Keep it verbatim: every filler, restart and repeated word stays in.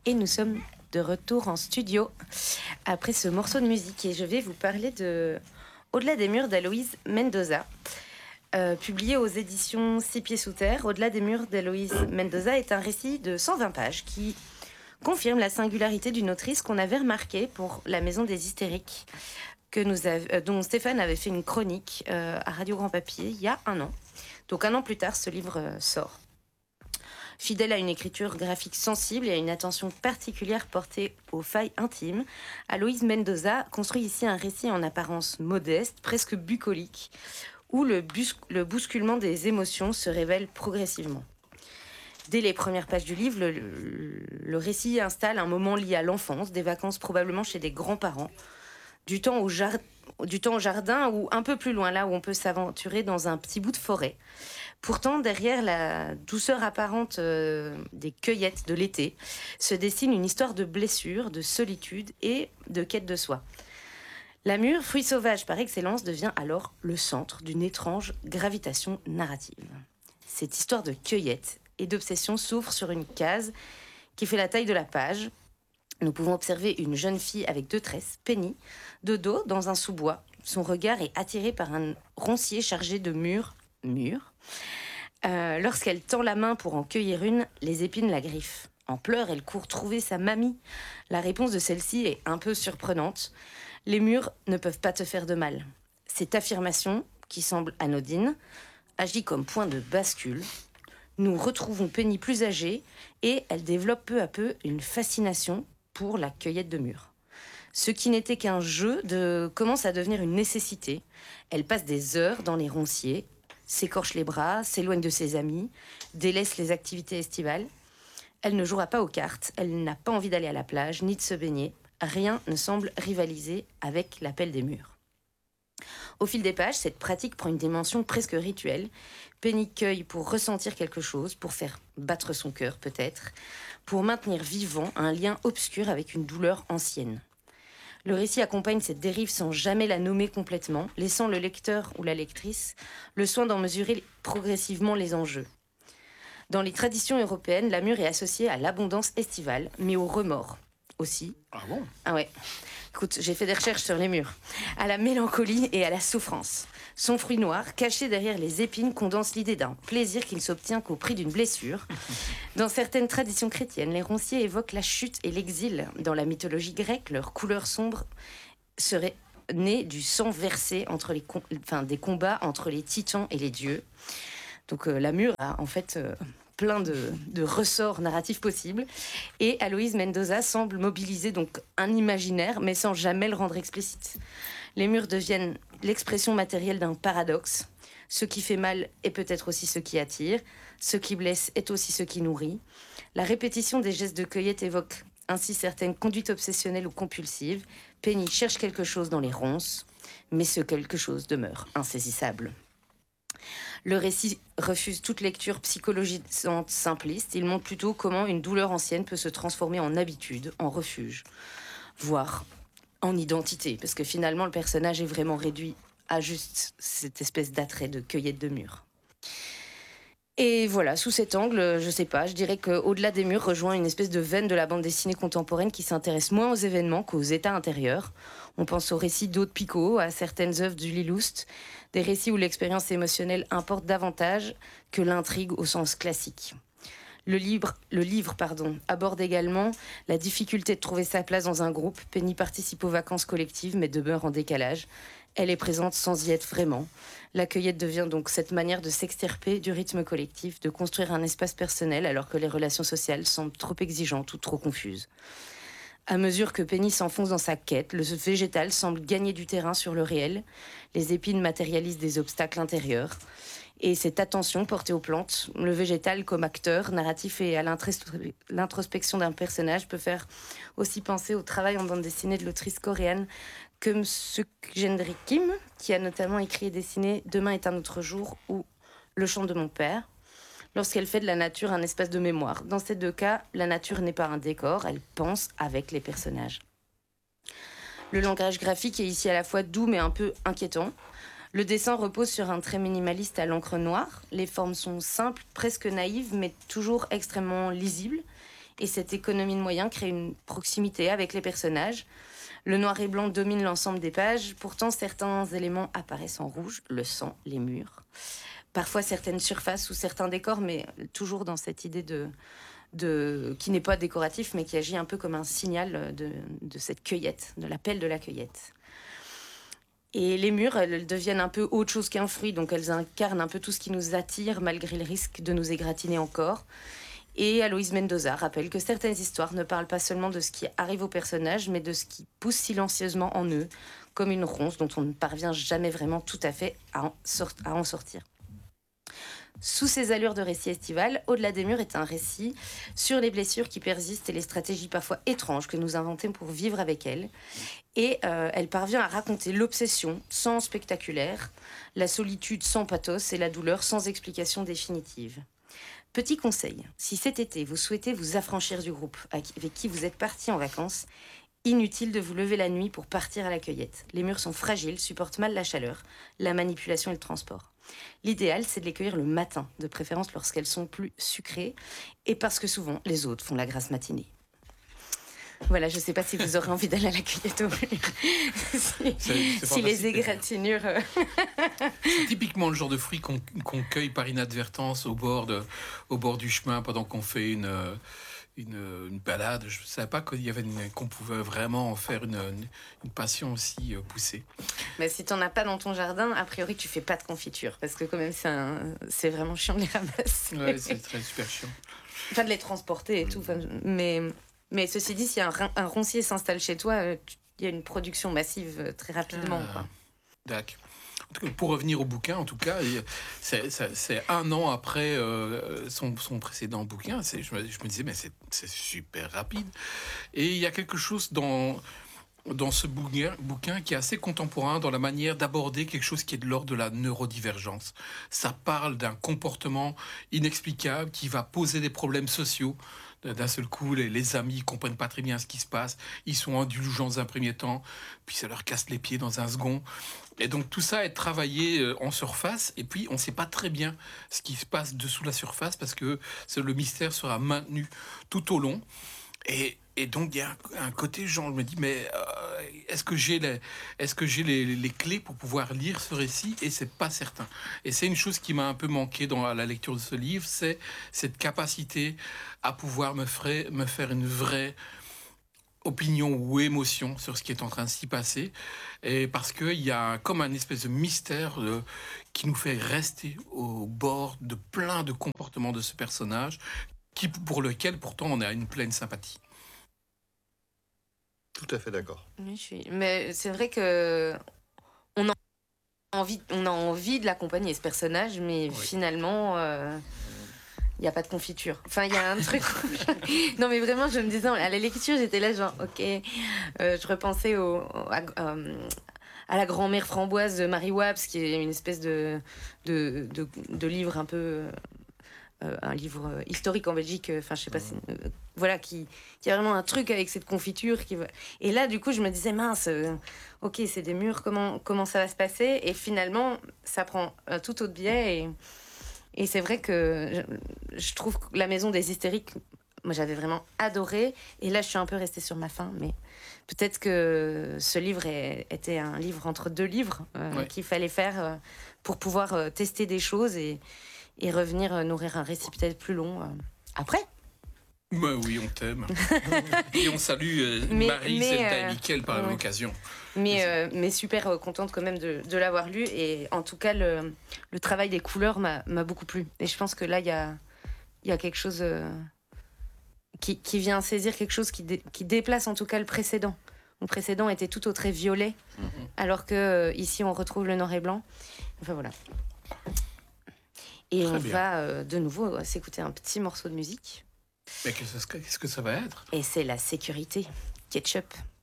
Et nous sommes de retour en studio après ce morceau de musique et je vais vous parler de Au-delà des murs d'Aloïse Mendoza. Euh, publié aux éditions Six Pieds Sous Terre, Au-delà des murs d'Aloïse Mendoza est un récit de cent vingt pages qui confirme la singularité d'une autrice qu'on avait remarquée pour La Maison des Hystériques, que nous av- euh, dont Stéphane avait fait une chronique euh, à Radio Grand Papier il y a un an. Donc un an plus tard, ce livre euh, sort. Fidèle à une écriture graphique sensible et à une attention particulière portée aux failles intimes, Aloïse Mendoza construit ici un récit en apparence modeste, presque bucolique, où le, bus- le bousculement des émotions se révèle progressivement. Dès les premières pages du livre, le, le, le récit installe un moment lié à l'enfance, des vacances probablement chez des grands-parents, du temps au, jar- du temps au jardin ou un peu plus loin, là où on peut s'aventurer dans un petit bout de forêt. Pourtant, derrière la douceur apparente euh, des cueillettes de l'été, se dessine une histoire de blessure, de solitude et de quête de soi. La mûre, fruit sauvage par excellence, devient alors le centre d'une étrange gravitation narrative. Cette histoire de cueillette et d'obsession s'ouvre sur une case qui fait la taille de la page. Nous pouvons observer une jeune fille avec deux tresses, Penny, de dos dans un sous-bois. Son regard est attiré par un roncier chargé de mûres, mûres. Euh, lorsqu'elle tend la main pour en cueillir une, les épines la griffent. En pleurs, elle court trouver sa mamie. La réponse de celle-ci est un peu surprenante. Les murs ne peuvent pas te faire de mal. Cette affirmation, qui semble anodine, agit comme point de bascule. Nous retrouvons Penny plus âgée et elle développe peu à peu une fascination pour la cueillette de mûres. Ce qui n'était qu'un jeu de... commence à devenir une nécessité. Elle passe des heures dans les ronciers, s'écorche les bras, s'éloigne de ses amis, délaisse les activités estivales. Elle ne jouera pas aux cartes, elle n'a pas envie d'aller à la plage, ni de se baigner. Rien ne semble rivaliser avec l'appel des murs. Au fil des pages, cette pratique prend une dimension presque rituelle. Penny cueille pour ressentir quelque chose, pour faire battre son cœur peut-être, pour maintenir vivant un lien obscur avec une douleur ancienne. Le récit accompagne cette dérive sans jamais la nommer complètement, laissant le lecteur ou la lectrice le soin d'en mesurer progressivement les enjeux. Dans les traditions européennes, la mûre est associée à l'abondance estivale, mais au remords aussi. Ah bon ? Ah ouais. Écoute, j'ai fait des recherches sur les mûres. À la mélancolie et à la souffrance. Son fruit noir, caché derrière les épines, condense l'idée d'un plaisir qui ne s'obtient qu'au prix d'une blessure. Dans certaines traditions chrétiennes, les ronciers évoquent la chute et l'exil. Dans la mythologie grecque, leur couleur sombre serait née du sang versé entre les com- enfin, des combats entre les titans et les dieux. Donc euh, la mûre a en fait euh, plein de, de ressorts narratifs possibles. Et Aloïse Mendoza semble mobiliser donc un imaginaire, mais sans jamais le rendre explicite. Les murs deviennent l'expression matérielle d'un paradoxe. Ce qui fait mal est peut-être aussi ce qui attire. Ce qui blesse est aussi ce qui nourrit. La répétition des gestes de cueillette évoque ainsi certaines conduites obsessionnelles ou compulsives. Penny cherche quelque chose dans les ronces, mais ce quelque chose demeure insaisissable. Le récit refuse toute lecture psychologisante simpliste. Il montre plutôt comment une douleur ancienne peut se transformer en habitude, en refuge, voire en identité. Parce que finalement, le personnage est vraiment réduit à juste cette espèce d'attrait de cueillette de mûres. Et voilà, sous cet angle, je sais pas, je dirais qu'au-delà des murs rejoint une espèce de veine de la bande dessinée contemporaine qui s'intéresse moins aux événements qu'aux états intérieurs. On pense aux récits d'Aude Picot, à certaines œuvres du Lilouste, des récits où l'expérience émotionnelle importe davantage que l'intrigue au sens classique. Le livre, le livre pardon, aborde également la difficulté de trouver sa place dans un groupe. Penny participe aux vacances collectives, mais demeure en décalage. Elle est présente sans y être vraiment. La cueillette devient donc cette manière de s'extirper du rythme collectif, de construire un espace personnel alors que les relations sociales semblent trop exigeantes ou trop confuses. À mesure que Penny s'enfonce dans sa quête, le végétal semble gagner du terrain sur le réel. Les épines matérialisent des obstacles intérieurs. Et cette attention portée aux plantes, le végétal comme acteur narratif et à l'introspection d'un personnage peut faire aussi penser au travail en bande dessinée de l'autrice coréenne Keum Suk-Gendry Kim, qui a notamment écrit et dessiné Demain est un autre jour ou Le chant de mon père, lorsqu'elle fait de la nature un espace de mémoire. Dans ces deux cas, la nature n'est pas un décor, elle pense avec les personnages. Le langage graphique est ici à la fois doux mais un peu inquiétant. Le dessin repose sur un trait minimaliste à l'encre noire. Les formes sont simples, presque naïves, mais toujours extrêmement lisibles. Et cette économie de moyens crée une proximité avec les personnages. Le noir et blanc domine l'ensemble des pages. Pourtant, certains éléments apparaissent en rouge, le sang, les murs. Parfois, certaines surfaces ou certains décors, mais toujours dans cette idée de... De, qui n'est pas décoratif, mais qui agit un peu comme un signal de, de cette cueillette, de l'appel de la cueillette. Et les murs, elles deviennent un peu autre chose qu'un fruit, donc elles incarnent un peu tout ce qui nous attire, malgré le risque de nous égratigner encore. Et Aloïse Mendoza rappelle que certaines histoires ne parlent pas seulement de ce qui arrive aux personnages, mais de ce qui pousse silencieusement en eux, comme une ronce dont on ne parvient jamais vraiment tout à fait à en, sort- à en sortir. Sous ces allures de récit estival, Au-delà des murs est un récit sur les blessures qui persistent et les stratégies parfois étranges que nous inventons pour vivre avec elles. Et euh, elle parvient à raconter l'obsession sans spectaculaire, la solitude sans pathos et la douleur sans explication définitive. Petit conseil, si cet été vous souhaitez vous affranchir du groupe avec qui vous êtes parti en vacances, inutile de vous lever la nuit pour partir à la cueillette. Les murs sont fragiles, supportent mal la chaleur, la manipulation et le transport. L'idéal, c'est de les cueillir le matin, de préférence lorsqu'elles sont plus sucrées, et parce que souvent, les autres font la grasse matinée. Voilà, je ne sais pas si vous aurez envie d'aller à la cueillette au mur. si c'est, c'est si les égratignures... C'est typiquement le genre de fruit qu'on, qu'on cueille par inadvertance au bord, de, au bord du chemin pendant qu'on fait une... Une, une balade. Je ne savais pas qu'il y avait une, qu'on pouvait vraiment en faire une, une, une passion aussi euh, poussée. Mais si tu n'en as pas dans ton jardin, a priori, tu ne fais pas de confiture. Parce que quand même, c'est, un, c'est vraiment chiant de les ramasser. Ouais, c'est très super chiant. Enfin, de les transporter et tout. Enfin, mais, mais ceci dit, si un, un roncier s'installe chez toi, il y a une production massive très rapidement. Ah, quoi. D'accord. Pour revenir au bouquin, en tout cas, c'est, c'est, c'est un an après euh, son, son précédent bouquin. C'est, je, me, je me disais, mais c'est, c'est super rapide. Et il y a quelque chose dans, dans ce bouquin, bouquin qui est assez contemporain dans la manière d'aborder quelque chose qui est de l'ordre de la neurodivergence. Ça parle d'un comportement inexplicable qui va poser des problèmes sociaux. D'un seul coup, les, les amis ne comprennent pas très bien ce qui se passe. Ils sont indulgents dans un premier temps, puis ça leur casse les pieds dans un second. Et donc tout ça est travaillé en surface, et puis on ne sait pas très bien ce qui se passe dessous la surface, parce que le mystère sera maintenu tout au long. Et, et donc il y a un, un côté, genre, je me dis, mais euh, est-ce que j'ai, les, est-ce que j'ai les, les clés pour pouvoir lire ce récit? Et c'est pas certain. Et c'est une chose qui m'a un peu manqué dans la lecture de ce livre, c'est cette capacité à pouvoir me faire, me faire une vraie opinion ou émotion sur ce qui est en train de s'y passer, et parce qu'il y a comme un espèce de mystère euh, qui nous fait rester au bord de plein de comportements de ce personnage, qui, pour lequel pourtant on a une pleine sympathie. Tout à fait d'accord. Oui, je suis... Mais c'est vrai que on a envie, on a envie de l'accompagner, ce personnage, mais oui. finalement... Euh... il n'y a pas de confiture. Enfin, il y a un truc... non, mais vraiment, je me disais, à la lecture, j'étais là, genre, ok... Euh, je repensais au, à, euh, à la grand-mère framboise de Mary Wapps, qui est une espèce de, de, de, de livre un peu... Euh, un livre historique en Belgique, enfin, je sais pas, mmh. euh, voilà, qui, qui a vraiment un truc avec cette confiture. Qui va... Et là, du coup, je me disais, mince, euh, ok, c'est des murs, comment, comment ça va se passer? Et finalement, ça prend un tout autre biais, et... Et c'est vrai que je, je trouve que La Maison des Hystériques, moi j'avais vraiment adoré. Et là, je suis un peu restée sur ma faim. Mais peut-être que ce livre est, était un livre entre deux livres euh, ouais. qu'il fallait faire euh, pour pouvoir euh, tester des choses et, et revenir euh, nourrir un récit peut-être plus long euh, après. Bah oui, on t'aime. Et on salue euh, mais, Marie, mais, Zelda euh, et Mickaël par la même occasion. Mais, euh, mais super euh, contente quand même de, de l'avoir lu. Et en tout cas, le, le travail des couleurs m'a, m'a beaucoup plu. Et je pense que là, il y a, y a quelque chose euh, qui, qui vient saisir quelque chose qui, dé, qui déplace en tout cas le précédent. Le précédent était tout au trait violet, mm-hmm. alors que euh, ici, on retrouve le noir et blanc. Enfin voilà. Et Très on bien. va euh, de nouveau s'écouter un petit morceau de musique. Mais qu'est-ce que, qu'est-ce que ça va être? Et c'est La Sécurité, Ketchup.